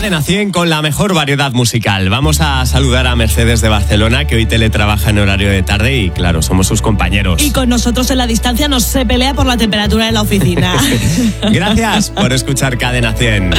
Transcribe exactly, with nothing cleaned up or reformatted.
Cadena cien con la mejor variedad musical. Vamos a saludar a Mercedes de Barcelona, que hoy teletrabaja en horario de tarde y, claro, somos sus compañeros. Y con nosotros en la distancia nos se pelea por la temperatura de la oficina. Gracias por escuchar Cadena cien.